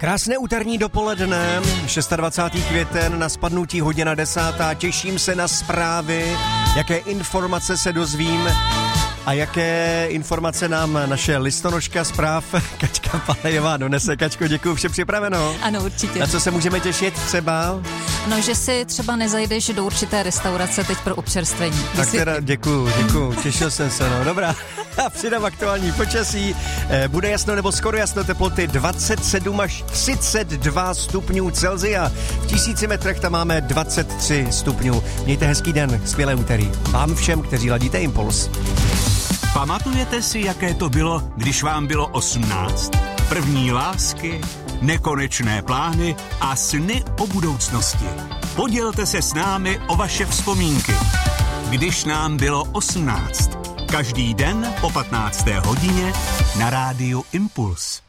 Krásné úterní dopoledne, 26. květen, na spadnutí hodina 10. Těším se na zprávy, jaké informace se dozvím a jaké informace nám naše listonoška zpráv Kačka Palejová donese. Kačko, děkuju, vše připraveno? Ano, určitě. Na co se můžeme těšit třeba? No, že si třeba nezajdeš do určité restaurace teď pro občerstvení. Tak teda děkuju, těšil jsem se, no dobrá. A přidám aktuální počasí. Bude jasno nebo skoro jasno, teploty 27 až 32 stupňů Celsia. V 1000 metrech tam máme 23 stupňů. Mějte hezký den, skvělé úterý. Vám všem, kteří ladíte Impuls. Pamatujete si, jaké to bylo, když vám bylo 18? První lásky, nekonečné plány a sny o budoucnosti. Podělte se s námi o vaše vzpomínky. Když nám bylo 18. Každý den po 15. hodině na rádiu Impuls.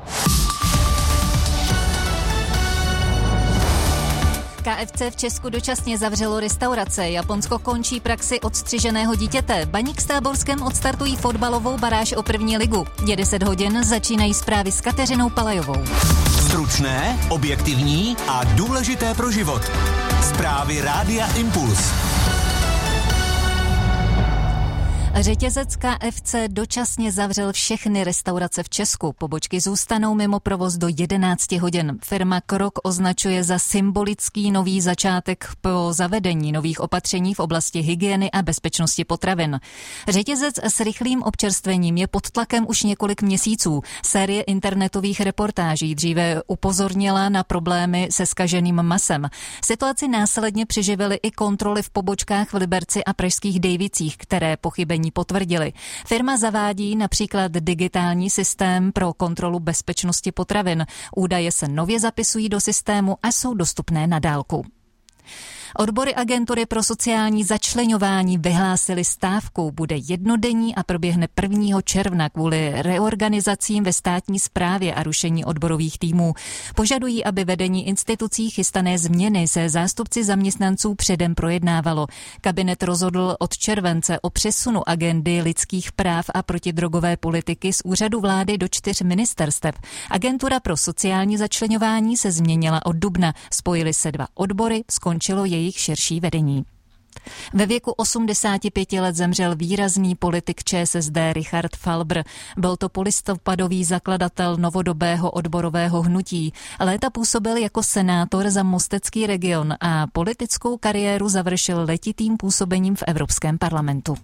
KFC v Česku dočasně zavřelo restaurace, Japonsko končí praxi odstřiženého dítěte, Baník s Táborském odstartují fotbalovou baráž o první ligu. Je 10 hodin, začínají zprávy s Kateřinou Palejovou. Stručné, objektivní a důležité pro život. Zprávy rádia Impuls. Řetězec KFC dočasně zavřel všechny restaurace v Česku. Pobočky zůstanou mimo provoz do 11 hodin. Firma krok označuje za symbolický nový začátek po zavedení nových opatření v oblasti hygieny a bezpečnosti potravin. Řetězec s rychlým občerstvením je pod tlakem už několik měsíců. Série internetových reportáží dříve upozornila na problémy se zkaženým masem. Situaci následně přiživily i kontroly v pobočkách v Liberci a pražských Dejvicích, které pochybení potvrdili. Firma zavádí například digitální systém pro kontrolu bezpečnosti potravin. Údaje se nově zapisují do systému a jsou dostupné na dálku. Odbory agentury pro sociální začleňování vyhlásily stávku. Bude jednodenní a proběhne 1. června kvůli reorganizacím ve státní správě a rušení odborových týmů. Požadují, aby vedení institucí chystané změny se zástupci zaměstnanců předem projednávalo. Kabinet rozhodl od července o přesunu agendy lidských práv a protidrogové politiky z úřadu vlády do 4 ministerstev. Agentura pro sociální začleňování se změnila od dubna. Spojily se 2 odbory, skončilo jejich širší vedení. Ve věku 85 let zemřel výrazný politik ČSSD Richard Falbr. Byl to polistopadový zakladatel novodobého odborového hnutí. Léta působil jako senátor za Mostecký region a politickou kariéru završil letitým působením v Evropském parlamentu.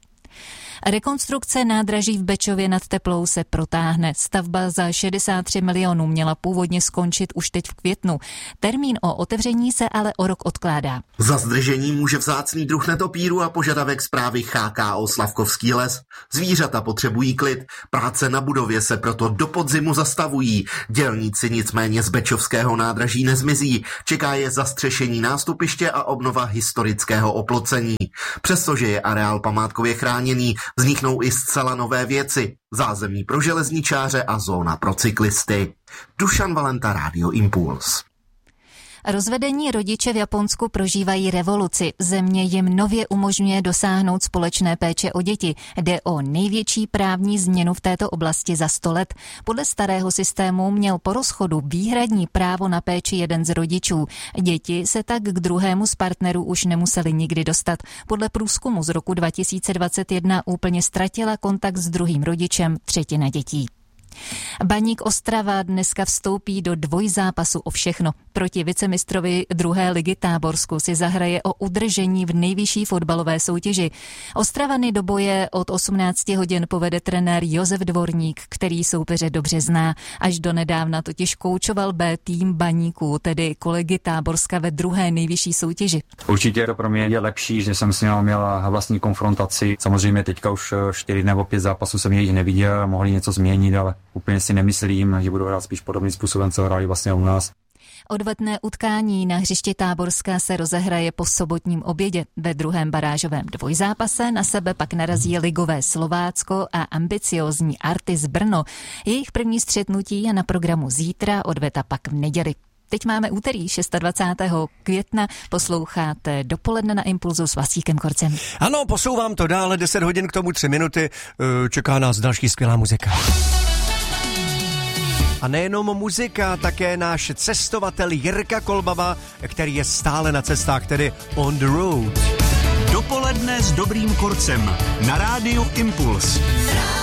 Rekonstrukce nádraží v Bečově nad Teplou se protáhne. Stavba za 63 milionů měla původně skončit už teď v květnu. Termín o otevření se ale o rok odkládá. Za zdržení může vzácný druh netopíru a požadavek správy HKO Slavkovský les. Zvířata potřebují klid. Práce na budově se proto do podzimu zastavují. Dělníci nicméně z bečovského nádraží nezmizí. Čeká je zastřešení nástupiště a obnova historického oplocení. Přestože je areál památkově chráněný, vzniknou i zcela nové věci. Zázemí pro železničáře a zóna pro cyklisty. Dušan Valenta, Rádio Impuls. Rozvedení rodiče v Japonsku prožívají revoluci. Země jim nově umožňuje dosáhnout společné péče o děti. Jde o největší právní změnu v této oblasti za 100 let. Podle starého systému měl po rozchodu výhradní právo na péči jeden z rodičů. Děti se tak k druhému z partnerů už nemuseli nikdy dostat. Podle průzkumu z roku 2021 úplně ztratila kontakt s druhým rodičem 1/3 dětí. Baník Ostrava dneska vstoupí do dvojzápasu o všechno. Proti vicemistrovi 2. ligy Táborsku si zahraje o udržení v nejvyšší fotbalové soutěži. Ostravany do boje od 18 hodin povede trenér Josef Dvorník, který soupeře dobře zná. Až do nedávna totiž koučoval B tým Baníků, tedy kolegy Táborska ve 2. nejvyšší soutěži. Určitě to pro mě je lepší, že jsem s ním měl vlastní konfrontaci. Samozřejmě teďka už 4 nebo 5 zápasů jsem jich neviděl, mohli něco změnit, ale úplně si nemyslím, že budou hrát spíš podobným způsobem, co hráli vlastně u nás. Odvetné utkání na hřišti Táborska se rozehraje po sobotním obědě. Ve 2. barážovém dvojzápase na sebe pak narazí ligové Slovácko a ambiciózní Artis Brno. Jejich první střetnutí je na programu zítra, odveta pak v neděli. Teď máme úterý 26. května, posloucháte Dopoledne na Impulzu s Vasíkem Korcem. Ano, posouvám to dále, 10 hodin k tomu 3 minuty, čeká nás další skvělá muzika. A nejenom muzika, také náš cestovatel Jirka Kolbaba, který je stále na cestách, tedy on the road. Dopoledne s dobrým kurcem na rádiu Impuls.